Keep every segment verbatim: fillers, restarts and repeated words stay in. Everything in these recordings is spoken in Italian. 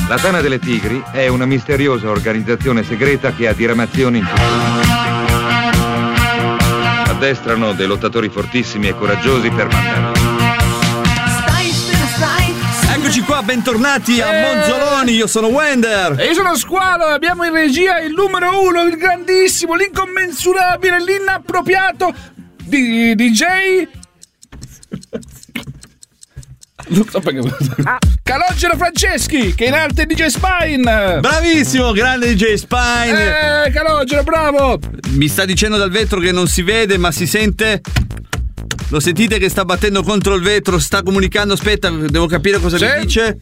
La Tana delle Tigri è una misteriosa organizzazione segreta che ha diramazioni in tutto il mondo. Addestrano dei lottatori fortissimi e coraggiosi per mandarli. Eccoci qua, bentornati a Monzoloni, io sono Wender. E io sono Squalo, abbiamo in regia il numero uno, il grandissimo, l'incommensurabile, l'inappropriato di D J... Non so perché. Ah. Calogero Franceschi, che in arte è D J Spine. Bravissimo, grande D J Spine. Eh, Calogero, bravo. Mi sta dicendo dal vetro che non si vede, ma si sente. Lo sentite che sta battendo contro il vetro, sta comunicando. Aspetta, devo capire cosa sì. mi dice.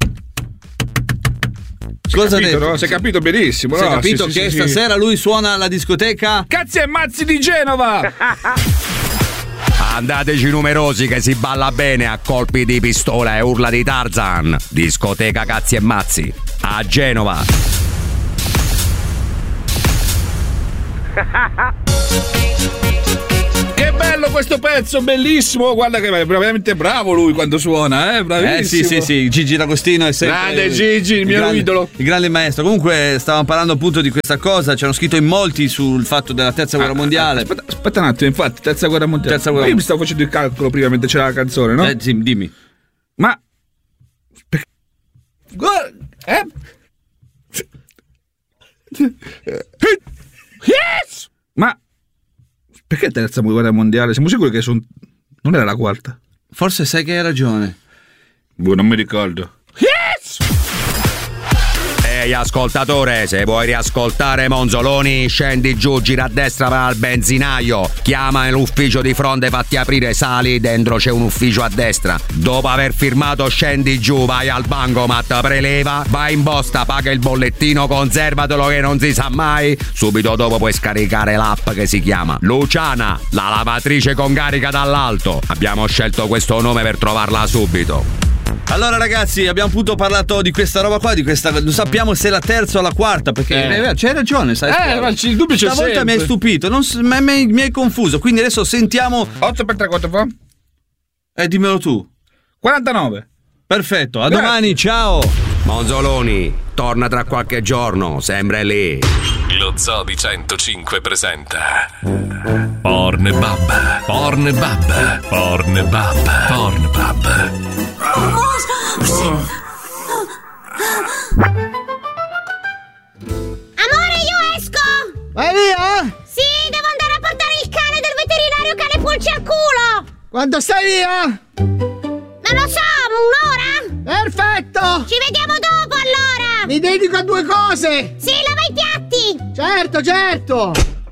Si cosa ha capito, detto? no? Si è capito benissimo. Si è no? capito sì, che sì, stasera sì. lui suona alla discoteca Cazzi e Mazzi di Genova. Andateci numerosi che si balla bene a colpi di pistola e urla di Tarzan. Discoteca Cazzi e Mazzi a Genova. Che bello questo pezzo, bellissimo. Guarda che è veramente bravo lui quando suona, eh, bravissimo. Eh sì sì sì, Gigi D'Agostino è sempre grande Gigi, il mio grande, idolo. Il grande maestro. Comunque stavamo parlando appunto di questa cosa, ci hanno scritto in molti sul fatto della terza guerra mondiale. Aspetta, aspetta un attimo, infatti, terza guerra mondiale. Terza guerra Ma io mi stavo facendo il calcolo prima mentre c'era la canzone, no? Eh sì, dimmi. Ma guarda, eh? Yes! Ma perché terza guerra mondiale? Siamo sicuri che son... non era la quarta? Forse sai che hai ragione. Boh, non mi ricordo. Yes! Ehi ascoltatore, se vuoi riascoltare Monzoloni, scendi giù, gira a destra va al benzinaio, chiama l'ufficio di fronte, fatti aprire, sali, dentro c'è un ufficio a destra. Dopo aver firmato scendi giù, vai al bancomat, preleva, vai in posta, paga il bollettino, conservatelo che non si sa mai. Subito dopo puoi scaricare l'app che si chiama Luciana, la lavatrice con carica dall'alto. Abbiamo scelto questo nome per trovarla subito. Allora ragazzi, abbiamo appunto parlato di questa roba qua, di questa. Non sappiamo se è la terza o la quarta, perché eh. eh, c'hai ragione, sai? Eh, ma il dubbio c'è Stavolta sempre. mi hai stupito, non, mi, mi, mi hai confuso, quindi adesso sentiamo. otto per tre quanto fa? Eh, dimmelo tu. quarantanove. Perfetto, a Grazie. domani, ciao. Monzoloni, torna tra qualche giorno, sempre lì. Lo Zoo di centocinque presenta Pornbub, Pornbub, Pornbub, Pornbub. Amore, io esco! Vai via? Sì, devo andare a portare il cane del veterinario che ha le pulci al culo! Quando stai via? Non lo so, un'ora? Perfetto! Ci vediamo dopo allora! Mi dedico a due cose! Sì, lava i piatti! Certo, certo!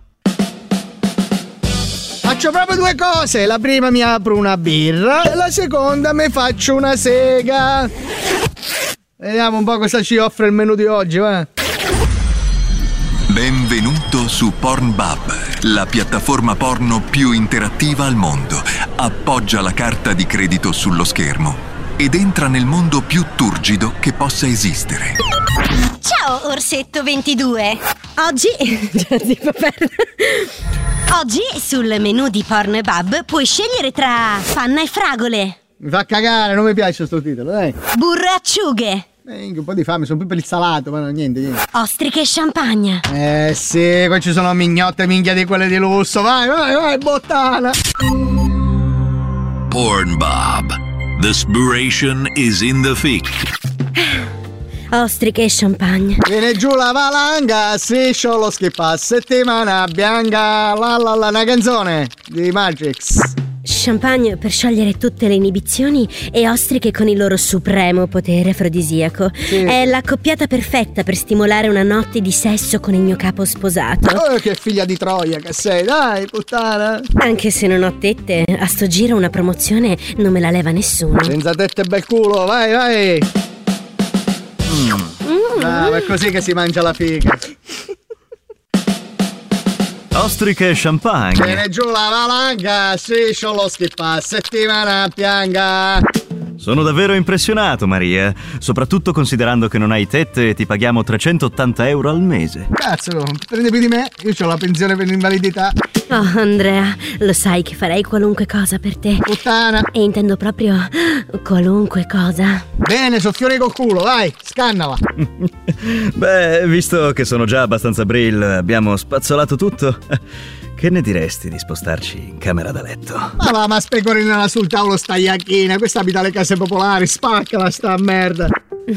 Faccio proprio due cose. La prima mi apro una birra e la seconda mi faccio una sega. Vediamo un po' cosa ci offre il menù di oggi, va? Benvenuto su Pornbub, la piattaforma porno più interattiva al mondo. Appoggia la carta di credito sullo schermo ed entra nel mondo più turgido che possa esistere. Ciao, Orsetto ventidue! Oggi... Oggi sul menù di Pornbub puoi scegliere tra panna e fragole, Mi fa cagare, non mi piace sto titolo, dai. burro e acciughe, Eh, un po' di fame, sono più per il salato, ma no, niente, niente. ostriche e champagne. Eh sì, qua ci sono mignotte minchia di quelle di lusso. Vai, vai, vai, bottana. Pornbub. The spiration is in the thick. Ostriche e champagne. Viene giù la valanga, striscio lo schippa, settimana bianca, la la la, una canzone di Matrix. Champagne per sciogliere tutte le inibizioni e ostriche con il loro supremo potere afrodisiaco. Sì. È l'accoppiata perfetta per stimolare una notte di sesso con il mio capo sposato. Oh, che figlia di Troia che sei, dai, puttana. Anche se non ho tette, a sto giro una promozione non me la leva nessuno. Senza tette e bel culo, vai, vai. Mm. Ah, è così che si mangia la figa. Ostriche e champagne. Viene giù la valanga, striscio lo schippa, settimana bianca. Sono davvero impressionato, Maria, soprattutto considerando che non hai tette e ti paghiamo trecentottanta euro al mese. Cazzo, prende più di me, io ho la pensione per l'invalidità. Oh, Andrea, lo sai che farei qualunque cosa per te. Puttana. E intendo proprio qualunque cosa. Bene, soffione col culo, vai, scannala. Beh, visto che sono già abbastanza brill, abbiamo spazzolato tutto. Che ne diresti di spostarci in camera da letto? Ma va, ma specorinala sul tavolo sta iacchina. Questa abita alle case popolari, spaccala sta merda.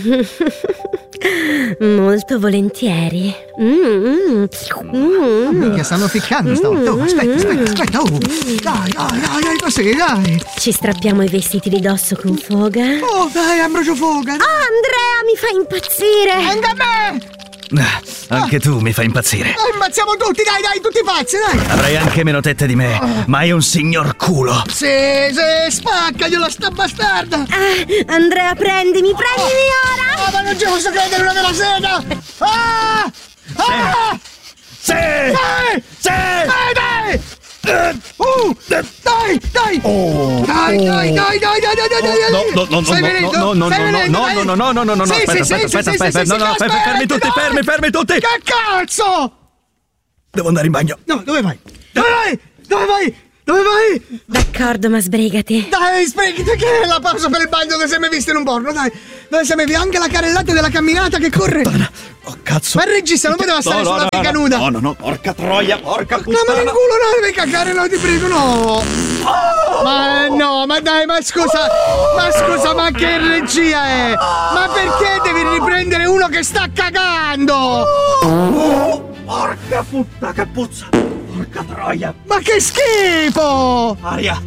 Molto volentieri. Mm, mm. Che stanno ficcando stavolta. Oh, aspetta, aspetta, aspetta. Oh. Dai, dai, dai, dai, così, dai. Ci strappiamo i vestiti di dosso con foga. Oh, dai, Ambrogio Foga. Oh, Andrea, mi fa impazzire. Anche a me. Ah, anche tu mi fai impazzire. Dai, ammazziamo tutti, dai, dai, tutti pazzi, dai. Avrai anche meno tette di me, ma è un signor culo. Sì, sì, spaccagliela sta bastarda. Ah, Andrea, prendimi, prendimi ora. Ah, ma non ci posso credere, una vera sega. Ah! Ah! Sì! Dai! Sì! Dai, dai! Uh, dai, dai! Oh, dai, dai, dai, dai, dai, dai, dai, dai! No, no, no, Stai no, venendo? no, no, Stai no, venendo, no, dai? no, no, no, no, no, no, Sì, aspetta, sì, aspetta, sì, aspetta, sì, aspetta, sì, no, sì, no, sì, fermi, fermi tutti, dai! fermi, fermi tutti! Che cazzo? Devo andare in bagno. No, dove vai? Dove vai? Dove vai? Dove vai? D'accordo, ma sbrigati. Dai, sbrigati, che è la pausa per il bagno dove sei mai visto in un porno, dai! Dove sei mai visto? Anche la carrellata della camminata che corre! Oh, cazzo! Ma il regista non poteva stare no, sulla no, fica no, nuda! No, no, no, porca troia, porca puttana! No, ma nel culo no, devi cagare, no, ti prego, no! Oh! Ma no, ma dai, ma scusa! Ma scusa, ma che regia è? Ma perché devi riprendere uno che sta cagando? Oh, porca puttana, che puzza! Porca troia! Ma che schifo! Aria!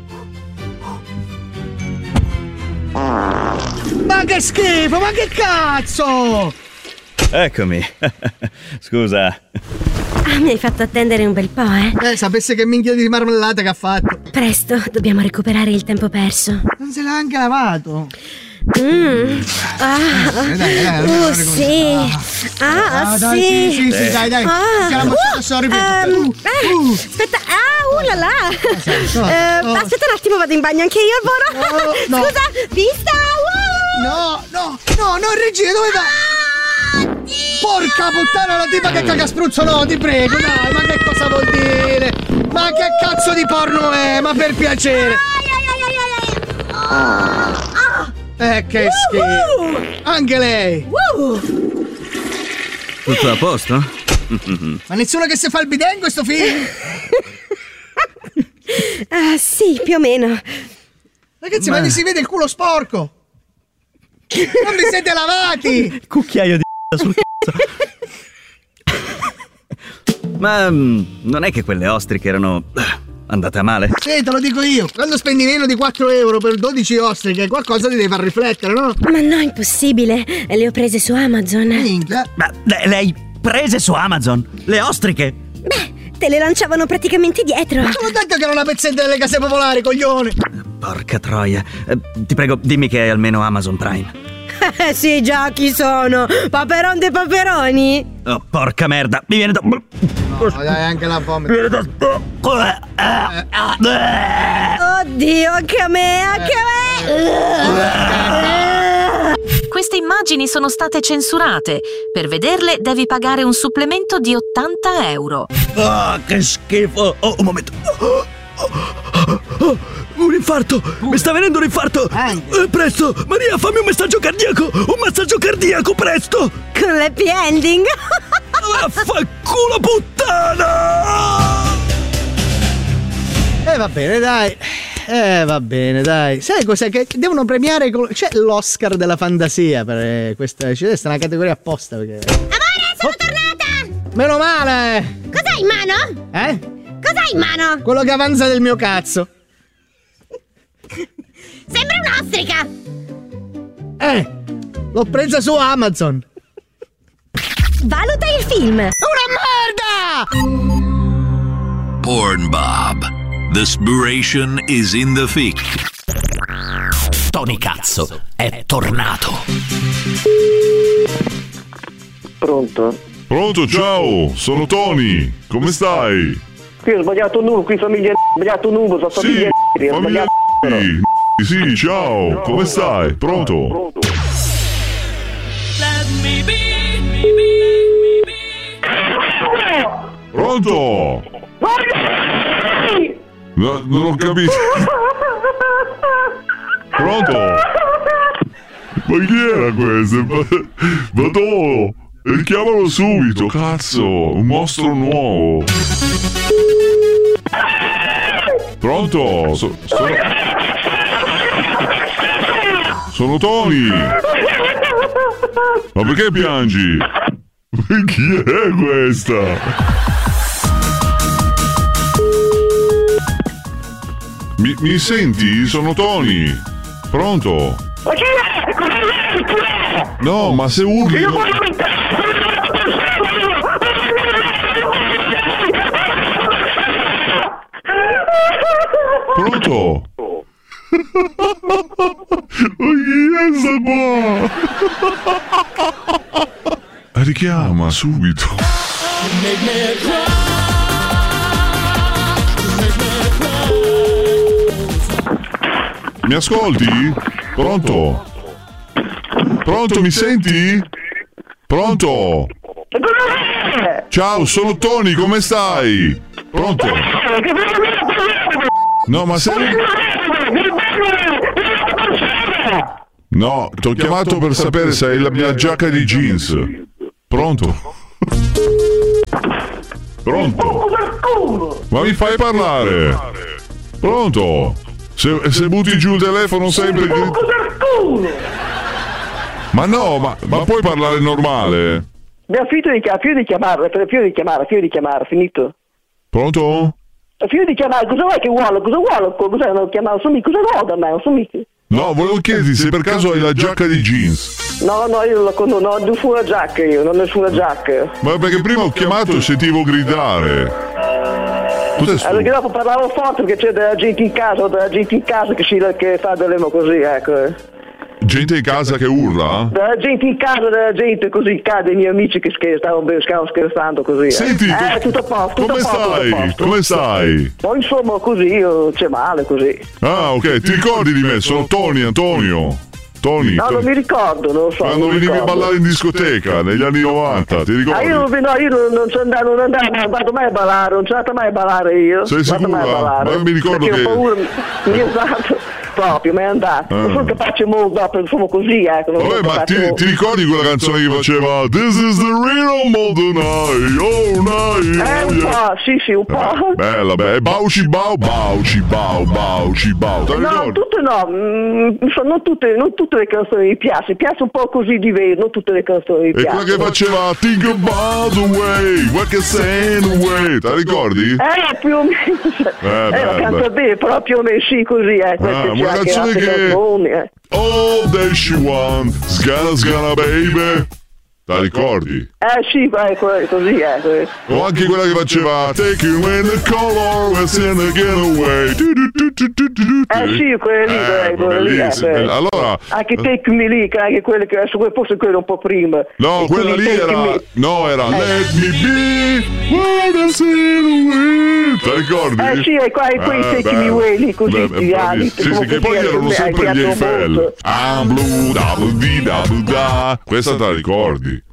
Ma che schifo, ma che cazzo! Eccomi. Scusa. Ah, mi hai fatto attendere un bel po', eh? Eh, sapesse che minchia di marmellata che ha fatto. Presto, dobbiamo recuperare il tempo perso. Non se l'ha anche lavato. Mm. Ah, dai, dai, dai, uh, dai, sì. Ah, Ah, dai, sì. sì, sì, sì, dai, dai. Ah, Che la mozzata sorri per ehm, uh, uh. Aspetta, ah, uh là là. no, Eh, no. Aspetta un attimo, vado in bagno anche io, Voro. No, no. Scusa, vista. Uh. No, no, no, no, regia, dove vai? Porca puttana, la tipa che caga spruzzo, no, ti prego, dai, ma che cosa vuol dire? Ma che cazzo di porno è? Ma per piacere. Eh, che schifo. Anche lei. Tutto a posto? Ma nessuno che si fa il bidet in questo film? Ah, sì, più o meno. Ragazzi, ma, ma vi si vede il culo sporco. Non vi siete lavati. Cucchiaio di sul cazzo. Ma mm, non è che quelle ostriche erano andate a male? Sì, te lo dico io. Quando spendi meno di quattro euro per dodici ostriche, qualcosa ti deve far riflettere, no? Ma no, impossibile. Le ho prese su Amazon. Minchia. Ma le, le hai prese su Amazon? Le ostriche? Beh, te le lanciavano praticamente dietro. Ma te l'ho detto che era una pezzetta delle case popolari, coglione. Porca troia. Eh, ti prego, dimmi che hai almeno Amazon Prime. Eh sì, già, chi sono? Paperon dei paperoni? Oh, porca merda, mi viene da... No, dai, anche la fame. Mi viene da... Oddio, anche a me, anche a me! Queste immagini sono state censurate. Per vederle devi pagare un supplemento di ottanta euro. Ah, che schifo! Oh, un momento. Oh, oh, oh, un infarto! Mi sta venendo un infarto! Eh, presto! Maria, fammi un messaggio cardiaco! Un massaggio cardiaco, presto! Con l'happy ending! Vaffanculo puttana! Eh, va bene, dai. Eh, va bene, dai. Sai cos'è? Che devono premiare. Col... C'è l'Oscar della fantasia per eh, questa. C'è una categoria apposta perché. Amore, sono Oh. tornata! Meno male! Cos'hai in mano? Eh? Cos'hai in mano? Quello che avanza del mio cazzo. Sembra un'ostrica! Eh! L'ho presa su Amazon. Valuta il film! Una merda! Pornbob. The spiration is in the fic. Tony Cazzo è tornato. Pronto? Pronto, ciao, sono Tony. Come stai? Qui ho sbagliato un numero, qui famiglia ho sbagliato un numero, sono famiglia Sì, ho famiglia sbagliato. Sì, ciao, come stai? Pronto? Pronto? Pronto? No, non ho capito. Pronto? Ma chi era questo? Ma no! Chiamalo subito, cazzo! Un mostro nuovo! Pronto? So, sono... sono Tony! Ma perché piangi? Chi è questa? Mi, mi senti? Sono Tony! Pronto? Ma chi è? No, ma se urli... Io non- voglio Pronto? Ma chi è sta qua? Richiama subito. Mi ascolti? Pronto? Pronto, mi senti? Pronto? Ciao, sono Tony, come stai? Pronto? No, ma sei... No, ti ho chiamato per sapere se hai la mia giacca di jeans. Pronto? Pronto? Ma mi fai parlare? Pronto? Se, se butti giù il telefono sempre... Ma no, ma, ma puoi parlare normale? Abbiamo finito di chiamare, finito di chiamare, finito di chiamare, finito di chiamare, finito. Pronto? Finito di chiamare, cosa vuoi che vuole? Cosa vuole? Cosa non chiamare? Sono mica, cosa vuole da me? Non sono mica. No, volevo chiederti se per caso hai la giacca di jeans. No, no, io non la conosco, non ho nessuna giacca io, non ho nessuna giacca. Ma perché prima ho chiamato e sentivo gridare. Cos'è sto? Eh, perché dopo parlavo forte perché c'è della gente in casa, della gente in casa che, si, che fa delle mo così, ecco. Gente in casa che urla? Della gente in casa, della gente così, cade, dei miei amici che stavano stavano scherzando così. Senti, eh, tutto a posto, tutto come a posto, stai? tutto a posto. Come stai? Ma insomma così, io c'è male così. Ah, ok, ti ricordi di me? Sono Tony, Antonio. Tony. No, Tony. non mi ricordo, non lo so. Quando non venivi a ricordo. ballare in discoteca negli anni novanta, ti ricordi? Ah, io, non- no, io non, non ci andavo, non andavo, non vado mai a ballare, non ci vado mai a ballare io. Sei non vado mai a sicura? ballare. Ma mi ricordo perché che- ho paura, mi è stato proprio, mi è andato. Ah. Non sono capace molto, dopo, insomma così, ecco. Non Vabbè, sono ma capace ti, molto. ti ricordi quella canzone che faceva This is the rhythm of the night, oh night, Eh, oh un yeah. po', sì, sì, un po'. Bella, bella, bauci bau, bauci bau, bauci bau, te la No, ricordi? tutte no, mm, insomma, non tutte, non tutte le canzoni mi piacciono, mi piace un po' così di vero, non tutte le canzoni mi E quella piacciono. che faceva Think about the way, what can say away, te la ricordi? Eh, più o meno, Eh, eh, la beh, canto beh. bene, però più o meno sì, così, eh, Ah, queste una c'è anche canzone altre che- canzoni, eh. All that she want, sgana sgana baby, te la ricordi? Eh sì, eh, que- così, eh. que- O anche quella che faceva Take you in the color, we're in the getaway. Du, du, du, du, du, du, du. Eh sì, quelle lì, Eh, quelle, quelle lì, eh, bellissime. quelle. Allora, Anche Take Me Lì, che anche quelle che adesso forse quelle un po' prima. no, E quella quindi lì Take era. Me- No, era Eh. Let me be, where the sin away. Te la ricordi? Eh sì, e qua- e quei Take Me bello. Away lì, così, Beh, ti beh, ali, Sì, sì, come che così, poi eh, erano mi- sempre mi gli piacciono Eiffel. molto. I'm blue, double D, double da. Questa te la ricordi?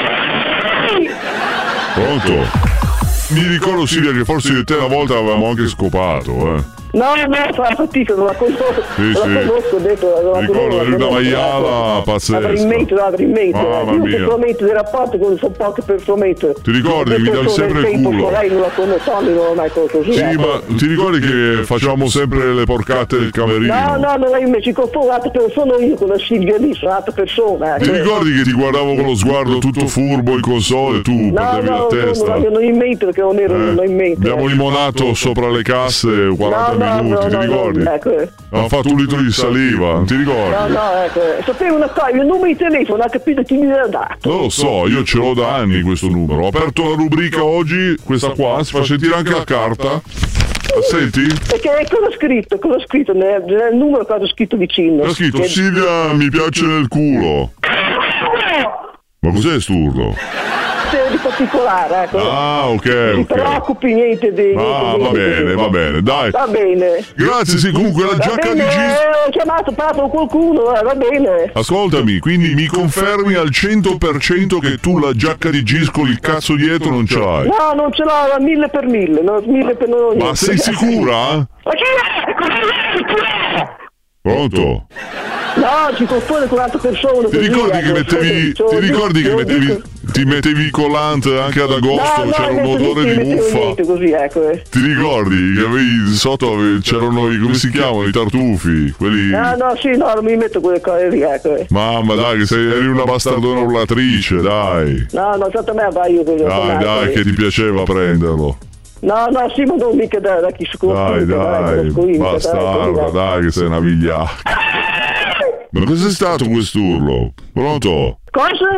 Pronto? Mi ricordo Silvia che forse io e te una volta avevamo anche scopato, eh. No, no, fa fatica, non la conosco, Sì, non sì. la conosco, ho detto, non la Ricordo conosco, di una non la maiala conosco. pazzesca. Avrei in mente, no, avrei in mente. Mamma Io mia. personalmente dei rapporti con sono poche persone. Ti ricordi? Mi davi sempre il tempo culo. con lei non la conosco, Tony non l'ho mai conosciuto. Sì, ma ti ricordi che facevamo sempre le porcate del camerino? No, no, non io mi ci confondo, altre persone, sono io con la Silvia lì, sono altre persone. Ti ecco. ricordi che ti guardavo con lo sguardo tutto furbo in console e tu No, perdevi no, la no, testa? no, non ho in mente perché non ero, non ho in mente. Abbiamo limonato sopra le casse quaranta no, minuti, no, ti no, ricordi? no, ecco. Abbiamo fatto un litro di saliva, non ti ricordi? No, no, ecco. Sapevo una cosa, il numero di telefono, ha capito chi mi l'ha dato. Non lo so, io ce l'ho da anni questo numero. Ho aperto la rubrica oggi, questa qua, si fa sentire anche la carta. Senti? Perché cosa ho scritto? Cosa ho scritto? Nel, nel numero cosa ho scritto vicino? Ho scritto Che- Silvia mi piace nel culo. Ma cos'è sto urlo? Se- di particolare, ecco. Ah, ok, Non ti ok. preoccupi, niente di... Ah, va bene, va bene, dai. Va bene. Grazie, sì, comunque la Va giacca bene, di jeans... eh, ho chiamato, ho parlato con qualcuno, eh, va bene. Ascoltami, quindi mi confermi al cento per cento che tu la giacca di jeans con il cazzo dietro non ce l'hai? No, non ce l'ho, mille per mille, no, mille per non Ma sei sicura? Ma chi è? Pronto? No, ci confonde con altre persone. Ti così, ricordi che ecco, mettevi, cioè, ti ricordi che io mettevi, dico- ti mettevi il collante anche ad agosto, No, no, c'era un niente, odore niente, di mettevo muffa? niente così, ecco. eh. Ti ricordi che avevi sotto ave- c'erano i, come si chiamano, i tartufi, quelli... No, no, sì, no, non mi metto quelle cose lì, ecco. eh. Mamma dai, che sei, eri una bastardona urlatrice, dai. No, no, tanto a me vai io così. Dai, dai, che ti piaceva prenderlo. No, no, sì, ma non mica da, da chi si Dai, dai, bastardo, dai, che sei una vigliacca. Ma cos'è stato quest'urlo? Pronto? Cosa?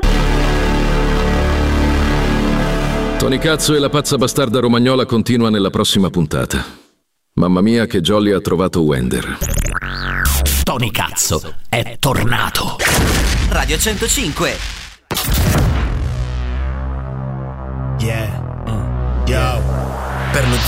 Tony Cazzo e la pazza bastarda romagnola continua nella prossima puntata. Mamma mia che Jolly ha trovato Wender. Tony Cazzo è tornato. Radio centocinque. Yeah. Uh. Yo. Per lo